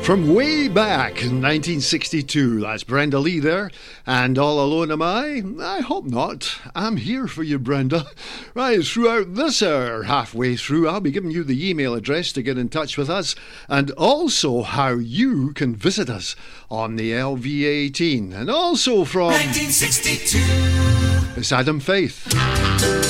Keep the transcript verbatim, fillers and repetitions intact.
From way back in nineteen sixty-two, that's Brenda Lee there, and All Alone Am I? I hope not. I'm here for you, Brenda. Right, throughout this hour, halfway through, I'll be giving you the email address to get in touch with us, and also how you can visit us on the L V eighteen. And also from nineteen sixty-two, it's Adam Faith.